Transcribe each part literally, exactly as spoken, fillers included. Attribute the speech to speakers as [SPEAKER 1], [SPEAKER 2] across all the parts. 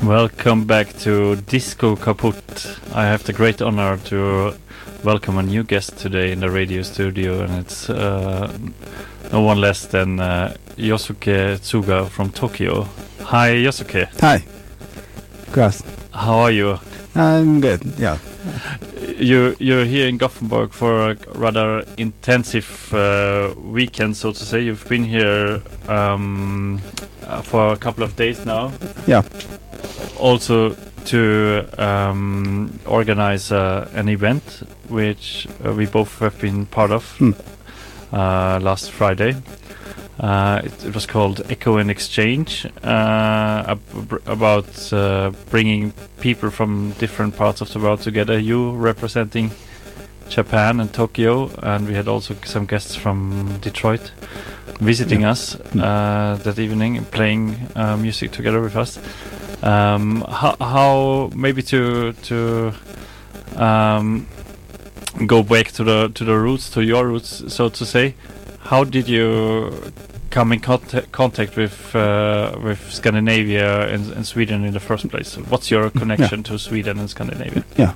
[SPEAKER 1] Welcome back to Disco Kaput. I have the great honor to welcome a new guest today in the radio studio, and it's uh, no one less than uh, Yosuke Tsuga from Tokyo. Hi, Yosuke.
[SPEAKER 2] Hi. Klaus.
[SPEAKER 1] How are you?
[SPEAKER 2] I'm good, yeah.
[SPEAKER 1] You, you're here in Gothenburg for a rather intensive uh, weekend, so to say. You've been here um, uh, for a couple of days now.
[SPEAKER 2] Yeah.
[SPEAKER 1] Also to um, organize uh, an event which uh, we both have been part of
[SPEAKER 2] hmm.
[SPEAKER 1] uh, last Friday. Uh, it, it was called Echo and Exchange, uh, ab- about uh, bringing people from different parts of the world together. You representing Japan and Tokyo, and we had also some guests from Detroit visiting
[SPEAKER 2] yeah.
[SPEAKER 1] us uh, that evening and playing uh, music together with us. Um, how, how maybe to to um, go back to the to the roots, to your roots, so to say. How did you come in contact, contact with uh, with Scandinavia and, and Sweden in the first place? What's your connection yeah. to Sweden and Scandinavia?
[SPEAKER 2] Yeah,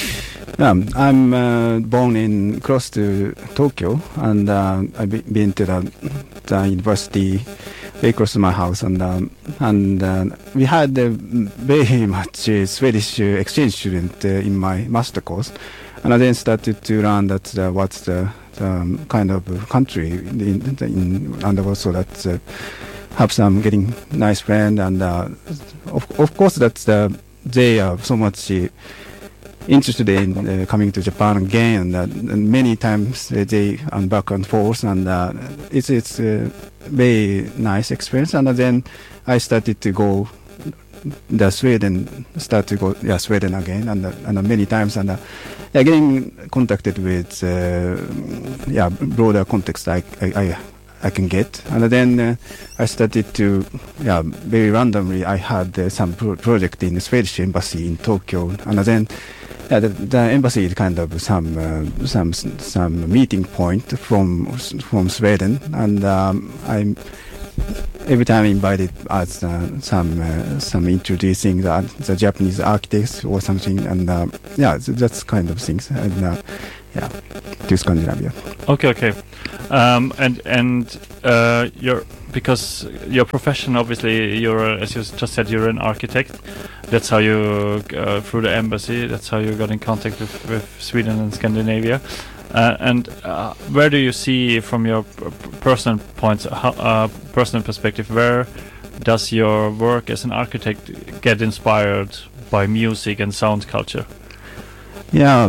[SPEAKER 2] um, I'm uh, born in close to Tokyo, and uh, I've be- been to the, the university very close to my house, and um, and uh, we had uh, very much uh, Swedish uh, exchange student uh, in my master course, and I then started to learn that uh, what's the um, kind of country in, in, in and also that uh, have some getting nice friend, and uh, of of course that uh, they are so much uh, interested in uh, coming to Japan again, and, uh, and many times uh, they and back and forth, and uh, it's it's a very nice experience. And then I started to go the Sweden, start to go yeah Sweden again, and uh, and many times, and uh, yeah, getting contacted with uh, yeah broader context I I. I I can get, and then uh, I started to, yeah, very randomly I had uh, some pro- project in the Swedish embassy in Tokyo, and then yeah, the, the embassy is kind of some uh, some some meeting point from from Sweden, and um, I'm every time invited as uh, some uh, some introducing the, the Japanese architects or something, and uh, yeah, so that's kind of things, and uh, yeah, to Scandinavia.
[SPEAKER 1] Okay, okay. Um, and and uh, you're because your profession, obviously, you're as you just said, you're an architect. That's how you uh, through the embassy. That's how you got in contact with, with Sweden and Scandinavia. Uh, and uh, where do you see, from your p- personal points, how, uh, personal perspective, where does your work as an architect get inspired by music and sound culture?
[SPEAKER 2] Yeah,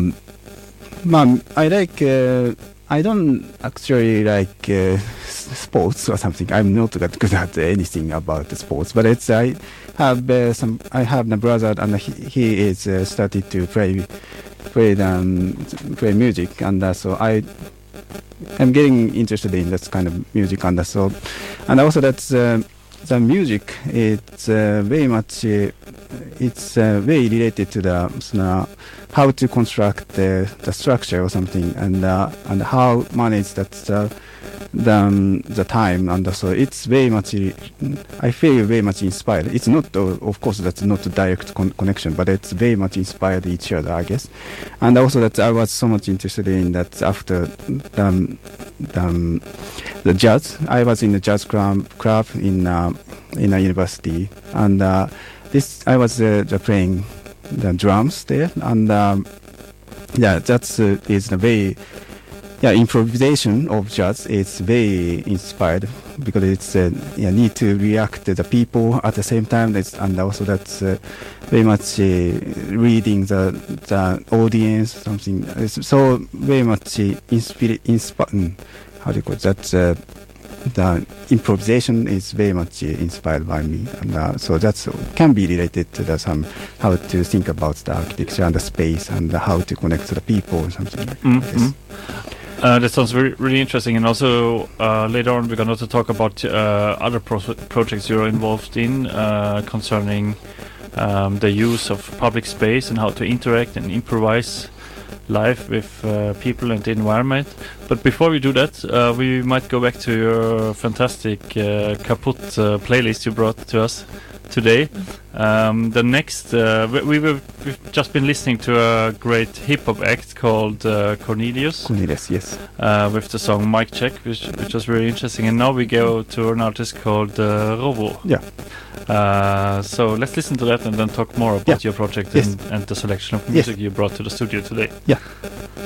[SPEAKER 2] mom, I like. Uh, I don't actually like uh, s- sports or something. I'm not that good at anything about the sports, but it's I have uh, some. I have my brother, and he, he is uh, started to play play um, play music, and uh, so I am getting interested in that kind of music, and uh, so and also that's uh, the music. It's uh, very much. Uh, it's uh, very related to the uh, how to construct the, the structure or something, and uh, and how manage that uh, the um, the time, and so it's very much. I feel very much inspired. It's not, uh, of course, that's not a direct con- connection, but it's very much inspired each other, I guess. And also that I was so much interested in that after the, um, the, um, the jazz. I was in the jazz club, club in uh, in a university, and. Uh, This I was uh, playing the drums there, and um, yeah, that's uh, is a very yeah improvisation of jazz. It's very inspired because it's uh, yeah need to react to the people at the same time. It's, and also that's uh, very much uh, reading the the audience something. It's so very much uh, inspire inspi- how do you call it? That's uh, the improvisation is very much uh, inspired by me, and uh, so that's uh, can be related to the some how to think about the architecture and the space, and uh, how to connect to the people or something like
[SPEAKER 1] mm-hmm. uh, that sounds really, really interesting. And also uh, later on we're going to talk about uh, other pro- projects you're involved in uh, concerning um, the use of public space and how to interact and improvise live with uh, people and the environment. But before we do that, uh, we might go back to your fantastic uh, Kaput uh, playlist you brought to us today. Um, the next, uh, we, we were, we've just been listening to a great hip hop act called uh, Cornelius.
[SPEAKER 2] Cornelius, yes.
[SPEAKER 1] Uh, with the song Mic Check, which, which was really interesting. And now we go to an artist called uh, Rovo.
[SPEAKER 2] Yeah.
[SPEAKER 1] Uh, so let's listen to that and then talk more about
[SPEAKER 2] yeah.
[SPEAKER 1] your project
[SPEAKER 2] yes.
[SPEAKER 1] and, and the selection of music
[SPEAKER 2] yes.
[SPEAKER 1] you brought to the studio today.
[SPEAKER 2] Yeah.